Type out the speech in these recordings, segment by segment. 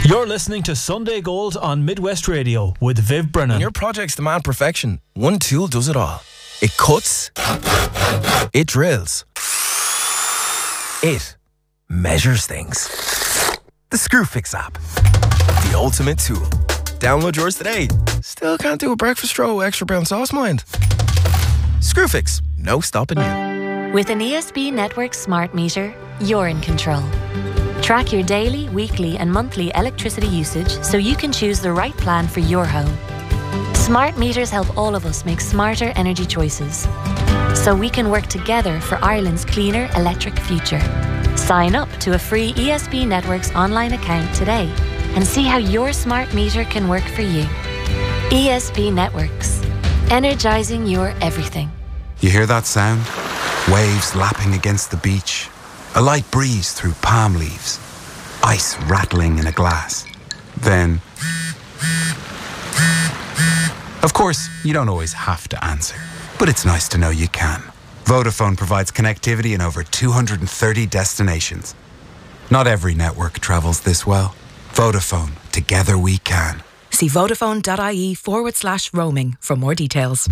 You're listening to Sunday Gold on Midwest Radio with Viv Brennan. When your projects demand perfection, one tool does it all. It cuts, it drills, it measures things. The Screwfix app, the ultimate tool. Download yours today. Still can't do a breakfast roll with extra brown sauce, mind? Screwfix, no stopping you. With an ESB Network smart meter, you're in control. Track your daily, weekly and monthly electricity usage so you can choose the right plan for your home. Smart meters help all of us make smarter energy choices, so we can work together for Ireland's cleaner electric future. Sign up to a free ESB Networks online account today and see how your smart meter can work for you. ESB Networks, energising your everything. You hear that sound? Waves lapping against the beach. A light breeze through palm leaves. Ice rattling in a glass. Then... Of course, you don't always have to answer, but it's nice to know you can. Vodafone provides connectivity in over 230 destinations. Not every network travels this well. Vodafone, together we can. See vodafone.ie/roaming for more details.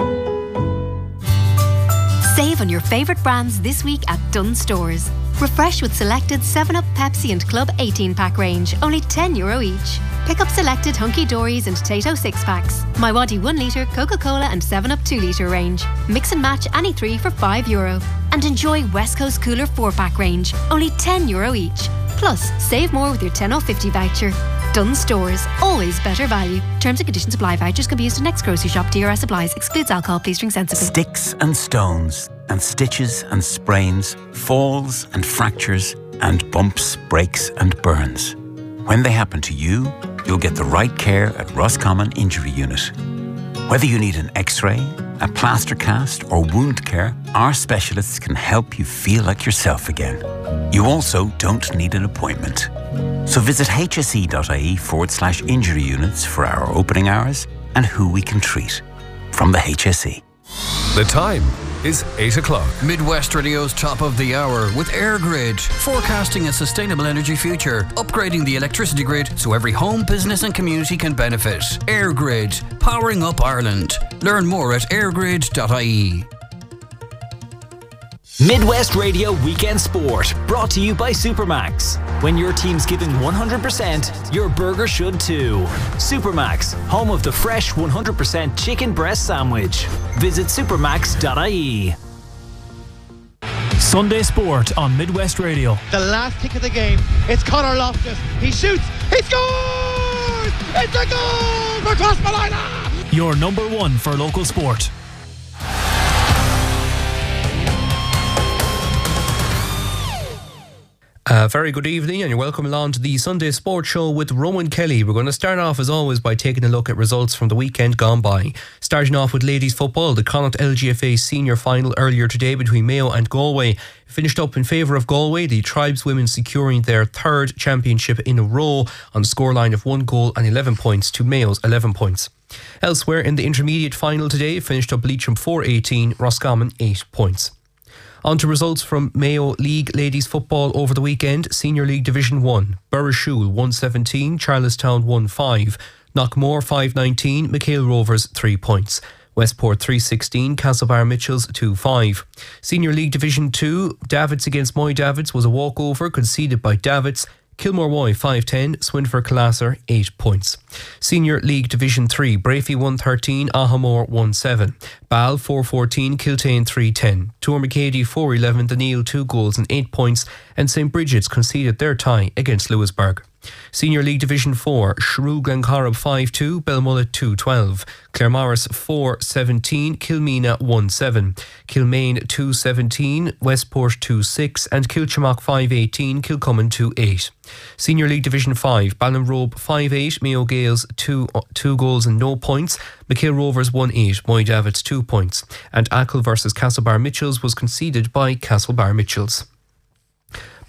Save on your favourite brands this week at Dunnes Stores. Refresh with selected 7up, Pepsi and Club 18-pack range, only €10 each. Pick up selected Hunky Dories and Tato 6-packs. My Waddy 1 litre, Coca-Cola and 7up 2 litre range. Mix and match any 3 for €5. And enjoy West Coast Cooler 4-pack range, only €10 each. Plus, save more with your 10/50 voucher. Dunnes Stores, always better value. Terms and conditions apply. Vouchers can be used in next grocery shop. DRS applies. Excludes alcohol. Please drink sensibly. Sticks and stones and stitches and sprains, falls and fractures and bumps, breaks and burns. When they happen to you, you'll get the right care at Roscommon Injury Unit. Whether you need an X-ray, a plaster cast or wound care, our specialists can help you feel like yourself again. You also don't need an appointment. So visit hse.ie/injury units for our opening hours and who we can treat. From the HSE. The time is 8 o'clock. Midwest Radio's top of the hour with AirGrid, forecasting a sustainable energy future, upgrading the electricity grid so every home, business and community can benefit. AirGrid, powering up Ireland. Learn more at airgrid.ie. Midwest Radio Weekend Sport, brought to you by Supermax. When your team's giving 100%, your burger should too. Supermax, home of the fresh 100% chicken breast sandwich. Visit supermax.ie. Sunday Sport on Midwest Radio. The last kick of the game, it's Conor Loftus. He shoots, he scores! It's a goal for Crossmolina! Your number one for local sport. Very good evening and you're welcome along to the Sunday Sports Show with Rowan Kelly. We're going to start off as always by taking a look at results from the weekend gone by. Starting off with ladies football, the Connacht LGFA senior final earlier today between Mayo and Galway finished up in favour of Galway, the Tribes women securing their third championship in a row on a scoreline of 1 goal and 11 points to Mayo's 11 points. Elsewhere in the intermediate final today, finished up Leitrim 4-18, Roscommon 8 points. On to results from Mayo League ladies football over the weekend. Senior League Division 1, Burrishoole 117, Charlestown 1-5, Knockmore 5-19, McHale Rovers 3 points. Westport 3-16, Castlebar Mitchells 2-5. Senior League Division 2, Davids against Moy Davids was a walkover conceded by Davids. Kilmore Woy 5-10, Swinford Colasser 8 points. Senior League Division 3, Brafey 113, Ahamore 1-7, Ball 4-14, Kiltane 3-10, Tourmacady 4-11, Daniel 2 goals and 8 points, and St. Bridget's conceded their tie against Lewisburg. Senior League Division 4, Shrew Glencorrib 5-2, Belmullet 2-12, Claremorris 4-17, Kilmeena 1-7, Kilmaine 2-17, Westport 2-6 and Kilchimock 5-18, Kilcummin 2-8. Senior League Division 5, Ballinrobe 5-8, Mayo Gales 2 goals and no points, McHale Rovers 1-8, Moy Davids 2 points, and Achill versus Castlebar Mitchells was conceded by Castlebar Mitchells.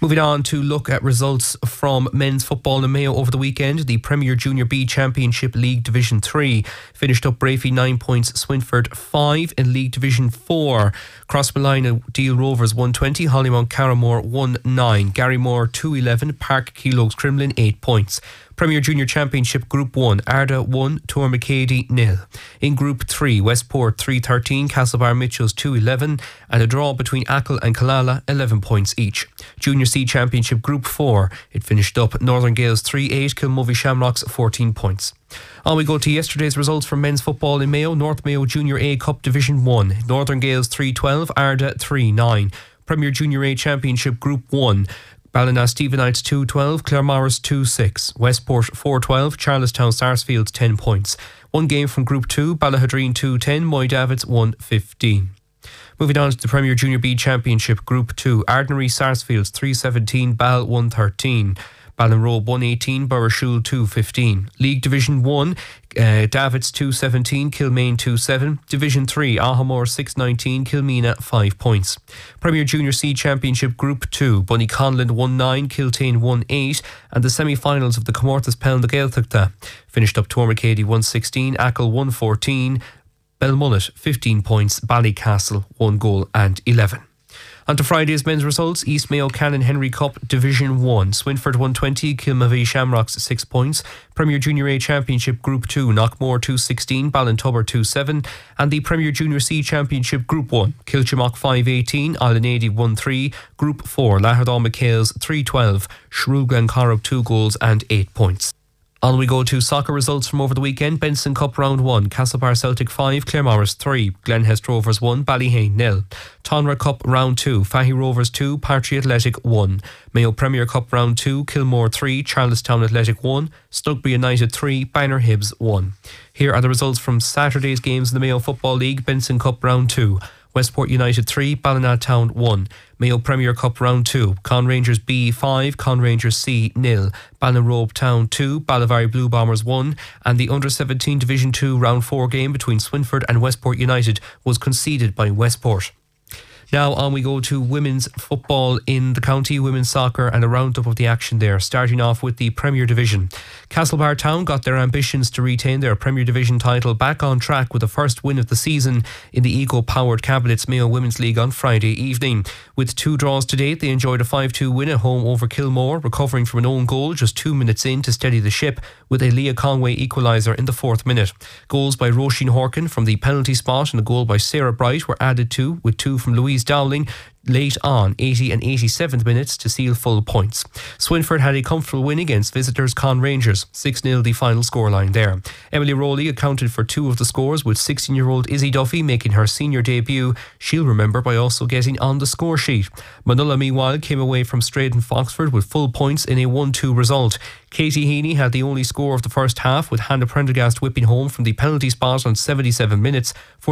Moving on to look at results from men's football in Mayo over the weekend. The Premier Junior B Championship League Division 3 finished up Brafey 9 points, Swinford 5 in League Division 4. Crossmolina Deal Rovers 120, Hollymount Carramore 1-9, Garrymore 2-11, Park Keelogs Crumlin 8 points. Premier Junior Championship Group 1, Arda 1, Tormacady 0. In Group 3, Westport 3-13, Castlebar Mitchells 2-11, and a draw between Achill and Killala 11 points each. Junior C Championship Group 4, it finished up Northern Gales 3-8, Kilmovie Shamrocks 14 points. On we go to yesterday's results from men's football in Mayo. North Mayo Junior A Cup Division 1, Northern Gales 3-12, Arda 3-9. Premier Junior A Championship Group 1, Ballina Stephenites 2-12, Claremorris 2-6, Westport 4-12, Charlestown Sarsfields 10 points. One game from Group 2, Ballahadreen 2-10, Moy Davids 1-15. Moving on to the Premier Junior B Championship Group 2, Ardnary Sarsfields 3-17, Ball 1-13. Ballinrobe 1-18, Burrishoole 2-15. League Division 1, Davids 2-17, Kilmaine 2-7. Division 3, Ahamore 6-19, Kilmeena 5 points. Premier Junior C Championship Group 2, Bunnyconlin 1-9, Kiltane 1-8, and the semi-finals of the Comortas Pound the Gaeltachta finished up Tormacady 1-16, Achill 1-14, Belmullet 15 points, Ballycastle 1 goal and 11. On to Friday's men's results. East Mayo Canon Henry Cup Division 1, Swinford 120, Kilmavie Shamrocks 6 points. Premier Junior A Championship Group 2, Knockmore 2-16, Ballintubber 2-7, and the Premier Junior C Championship Group 1, Kilchimock 5-18, Islandady 1-3, Group 4, Lahardal McHale's 3-12, Shrewd Glencorrib 2 goals and 8 points. On we go to soccer results from over the weekend. Benson Cup Round 1, Castlebar Celtic 5, Claremorris 3, Glenhest Rovers 1, Ballyhane 0. Tonra Cup Round 2, Fahy Rovers 2, Partry Athletic 1. Mayo Premier Cup Round 2, Kilmore 3, Charlestown Athletic 1, Snugby United 3, Banner Hibs 1. Here are the results from Saturday's games in the Mayo Football League. Benson Cup Round 2, Westport United 3, Ballina Town 1. Mayo Premier Cup Round 2, Con Rangers B 5, Con Rangers C 0, Ballinrobe Town 2, Ballivary Blue Bombers 1, and the Under-17 Division 2 Round 4 game between Swinford and Westport United was conceded by Westport. Now on we go to women's football in the county, women's soccer, and a roundup of the action there. Starting off with the Premier Division. Castlebar Town got their ambitions to retain their Premier Division title back on track with the first win of the season in the Eco-powered Cabinets Mayo Women's League on Friday evening. With 2 draws to date, they enjoyed a 5-2 win at home over Kilmore, recovering from an own goal just 2 minutes in to steady the ship with a Leah Conway equaliser in the 4th minute. Goals by Roisin Horkin from the penalty spot and a goal by Sarah Bright were added to, with 2 from Louise Dowling late on, 80 and 87th minutes to seal full points. Swinford had a comfortable win against visitors Con Rangers, 6-0 the final scoreline there. Emily Rowley accounted for 2 of the scores, with 16-year-old Izzy Duffy making her senior debut. She'll remember by also getting on the score sheet. Manula meanwhile came away from Straydon Foxford with full points in a 1-2 result. Katie Heaney had the only score of the first half, with Hannah Prendergast whipping home from the penalty spot on 77 minutes for